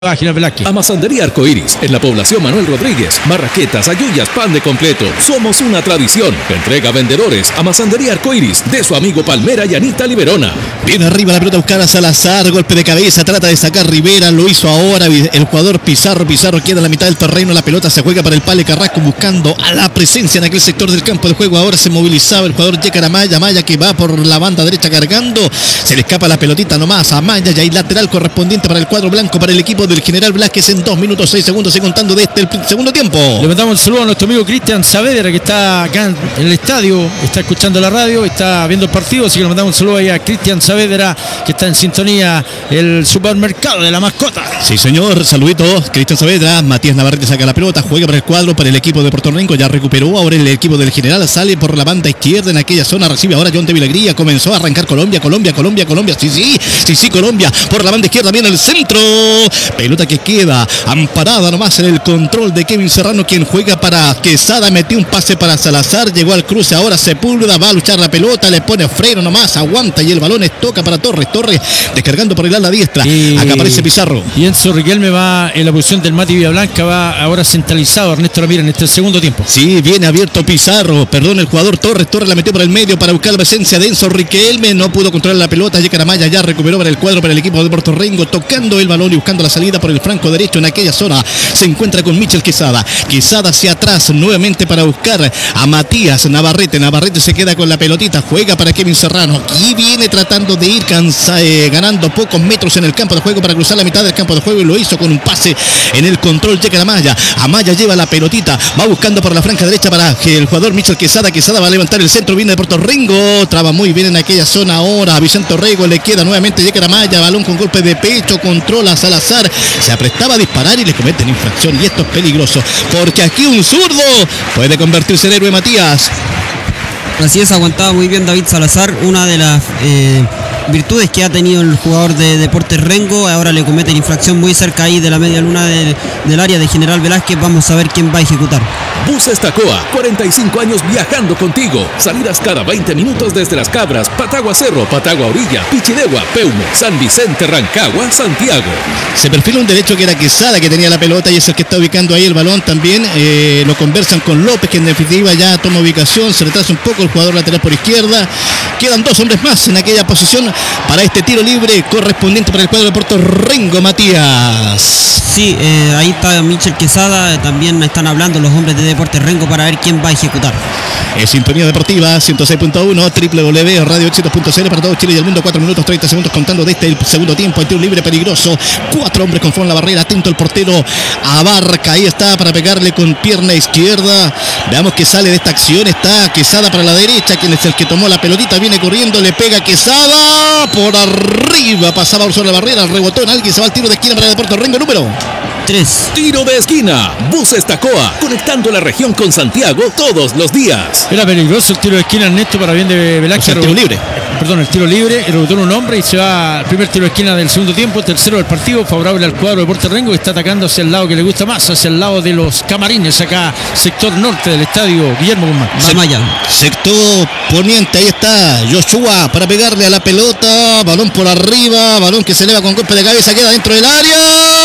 Página Velázquez. Amasandería Arcoiris, en la población Manuel Rodríguez. Marraquetas, ayuyas, pan de completo. Somos una tradición. Entrega a vendedores. Amasandería Arcoiris, de su amigo Palmera y Anita Liberona. Viene arriba la pelota a buscar a Salazar. Golpe de cabeza, trata de sacar Rivera. Lo hizo ahora el jugador Pizarro. Pizarro queda en la mitad del terreno. La pelota se juega para el Pale Carrasco, buscando a la presencia en aquel sector del campo de juego. Ahora se movilizaba el jugador Yecar Amaya. Amaya que va por la banda derecha cargando. Se le escapa la pelotita nomás a Amaya. Y hay lateral correspondiente para el cuadro blanco, para el equipo del General Velázquez en 2 minutos 6 segundos y contando de el segundo tiempo. Le mandamos un saludo a nuestro amigo Cristian Saavedra, que está acá en el estadio, está escuchando la radio, está viendo el partido, así que le mandamos un saludo ahí a Cristian Saavedra, que está en sintonía el supermercado de la mascota. Sí, señor, saluditos, Cristian Saavedra. Matías Navarrete saca la pelota, juega para el cuadro, para el equipo de Puerto Rico, ya recuperó. Ahora el equipo del General sale por la banda izquierda en aquella zona, recibe ahora John de Vilagría, comenzó a arrancar Colombia, sí, Colombia, por la banda izquierda, viene el centro, pelota que queda amparada nomás en el control de Kevin Serrano, quien juega para Quesada, metió un pase para Salazar, llegó al cruce, ahora Sepúlveda, va a luchar la pelota, le pone freno nomás, aguanta y el balón toca para Torres descargando por el ala diestra, acá aparece Pizarro. Y Enzo Riquelme va en la posición del Mati Villablanca, va ahora centralizado Ernesto Ramírez en este segundo tiempo. Sí, viene abierto Pizarro, el jugador Torres la metió por el medio para buscar la presencia de Enzo Riquelme, no pudo controlar la pelota, Yecar Amaya ya recuperó para el cuadro para el equipo de Puerto Rico, tocando el balón y buscando la salida por el franco derecho. En aquella zona se encuentra con Michel Quesada hacia atrás nuevamente para buscar a Matías Navarrete se queda con la pelotita, juega para Kevin Serrano, aquí viene tratando de ir ganando pocos metros en el campo de juego para cruzar la mitad del campo de juego, y lo hizo con un pase en el control Yecar Amaya lleva la pelotita, va buscando por la franja derecha para el jugador Michel Quesada va a levantar el centro, viene de Puerto Rico, traba muy bien en aquella zona ahora a Vicente Orrego, le queda nuevamente Yecar Amaya, balón con golpe de pecho, controla Salazar, se aprestaba a disparar y le cometen infracción, y esto es peligroso porque aquí un zurdo puede convertirse en héroe. Matías. Así es, aguantaba muy bien David Salazar, una de las virtudes que ha tenido el jugador de Deportes Rengo. Ahora le cometen infracción muy cerca ahí de la media luna del área de General Velázquez. Vamos a ver quién va a ejecutar. Buses Tacoa, 45 años viajando contigo. Salidas cada 20 minutos desde Las Cabras, Patagua Cerro, Patagua Orilla, Pichidegua, Peumo, San Vicente, Rancagua, Santiago. Se perfila un derecho que era Quesada, que tenía la pelota y es el que está ubicando ahí el balón también. Lo conversan con López, que en definitiva ya toma ubicación, se retrasa un poco el jugador lateral por izquierda. Quedan 2 hombres más en aquella posición para este tiro libre correspondiente para el cuadro de Puerto Rico. Matías. Sí, ahí está Michel Quesada, también están hablando los hombres de Deportes Rengo para ver quién va a ejecutar. Sintonía Deportiva 106.1 www.radioexitos.cl para todo Chile y el mundo. 4 minutos 30 segundos contando de el segundo tiempo. El tiro libre peligroso, 4 hombres conforman la barrera, atento el portero Abarca, ahí está para pegarle con pierna izquierda. Veamos que sale de esta acción, está Quesada para la derecha, quien es el que tomó la pelotita, viene corriendo, le pega Quesada por arriba, pasaba sobre la barrera, rebotó en alguien, se va al tiro de esquina para el Puerto Rico, número 3. Tiro de esquina, Buses Tacoa, conectando la región con Santiago todos los días. Era peligroso el tiro de esquina, Ernesto, para bien de Velázquez. El tiro libre. El tiro libre, rebotó un hombre y se va al primer tiro de esquina del segundo tiempo, tercero del partido, favorable al cuadro de Puerto Rico, que está atacando hacia el lado que le gusta más, hacia el lado de los camarines, acá, sector norte del estadio Guillermo Guzmán. Sector poniente, ahí está Joshua para pegarle a la pelota, balón por arriba, balón que se eleva con golpe de cabeza, queda dentro del área.